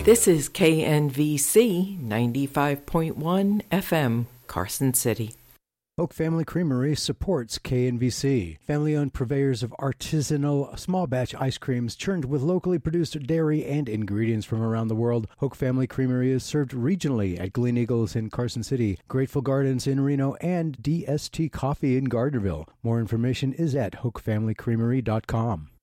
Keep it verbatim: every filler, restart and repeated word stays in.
This is K N V C ninety-five point one F M, Carson City. Hoke Family Creamery supports K N V C. Family-owned purveyors of artisanal small-batch ice creams churned with locally produced dairy and ingredients from around the world. Hoke Family Creamery is served regionally at Glen Eagles in Carson City, Grateful Gardens in Reno, and D S T Coffee in Gardnerville. More information is at hoke family creamery dot com.